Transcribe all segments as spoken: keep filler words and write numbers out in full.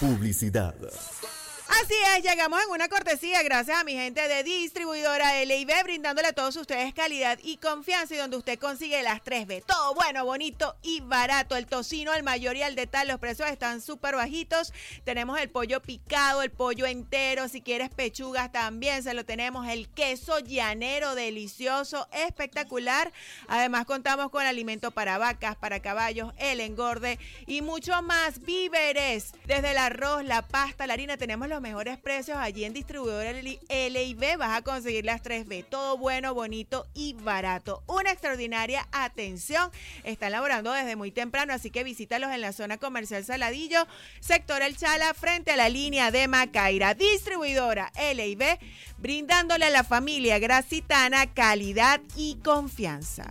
Publicidad. Así es, llegamos en una cortesía gracias a mi gente de distribuidora L y B, brindándole a todos ustedes calidad y confianza y donde usted consigue las tres B. Todo bueno, bonito y barato. El tocino al mayor y al de tal, los precios están súper bajitos. Tenemos el pollo picado, el pollo entero, si quieres pechugas también se lo tenemos. El queso llanero delicioso, espectacular. Además contamos con alimento para vacas, para caballos, el engorde y mucho más. Víveres, desde el arroz, la pasta, la harina, tenemos los mejores precios allí en distribuidora L y B. Vas a conseguir las tres B, todo bueno, bonito y barato. Una extraordinaria atención. Están laborando desde muy temprano, así que visítalos en la zona comercial Saladillo, sector El Chala, frente a la línea de Macaira. Distribuidora L y B, brindándole a la familia gracitana calidad y confianza.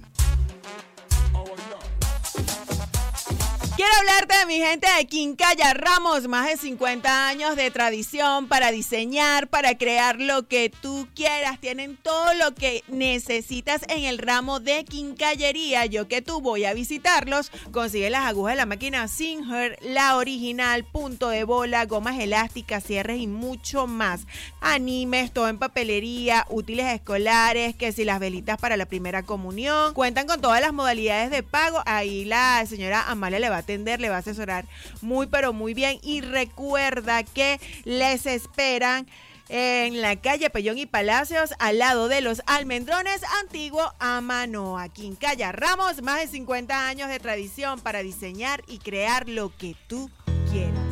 Quiero hablarte de mi gente de Quincalla Ramos, más de cincuenta años de tradición para diseñar, para crear lo que tú quieras. Tienen todo lo que necesitas en el ramo de quincallería. Yo que tú voy a visitarlos. Consigue las agujas de la máquina Singer, la original, punto de bola, gomas elásticas, cierres y mucho más. Animes, todo en papelería, útiles escolares, que si las velitas para la primera comunión. Cuentan con todas las modalidades de pago. Ahí la señora Amalia le va a atender, le va a asesorar muy pero muy bien y recuerda que les esperan en la calle Pellón y Palacios al lado de los Almendrones, antiguo Amanoa. Quincalla Ramos, más de cincuenta años de tradición para diseñar y crear lo que tú quieras.